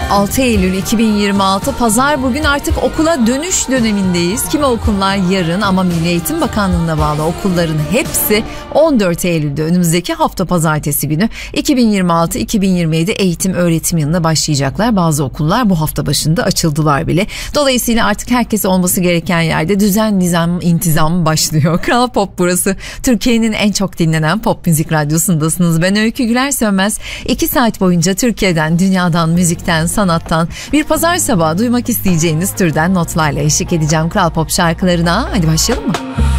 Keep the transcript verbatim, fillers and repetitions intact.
altı Eylül iki bin yirmi altı Pazar. Bugün artık okula dönüş dönemindeyiz. Kimi okullar yarın ama Milli Eğitim Bakanlığı'na bağlı okulların hepsi on dört Eylül'de önümüzdeki hafta pazartesi günü iki bin yirmi altı iki bin yirmi yedi eğitim öğretim yılına başlayacaklar. Bazı okullar bu hafta başında açıldılar bile. Dolayısıyla artık herkes olması gereken yerde düzen, nizam, intizam başlıyor. Kral Pop burası. Türkiye'nin en çok dinlenen pop müzik radyosundasınız. Ben Öykü Güler Sönmez. iki saat boyunca Türkiye'den, dünyadan, müzikten, sanattan bir pazar sabahı duymak isteyeceğiniz türden notlarla eşlik edeceğim Kral Pop şarkılarına. Hadi başlayalım mı?